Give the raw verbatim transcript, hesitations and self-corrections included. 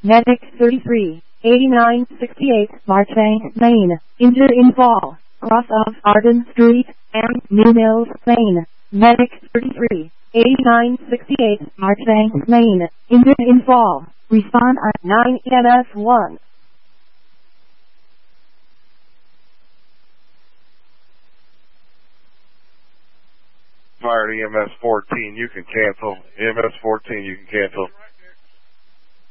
Medic thirty-three, eighty-nine sixty-eight, Marchbank, Maine. Injured in fall, cross of Arden Street, and New Mills, Maine. Medic thirty-three, eighty-nine sixty-eight, Marchbank, Maine. Injured in fall. Respond at nine E M S one. Fire E M S fourteen, you can cancel. E M S fourteen, you can cancel.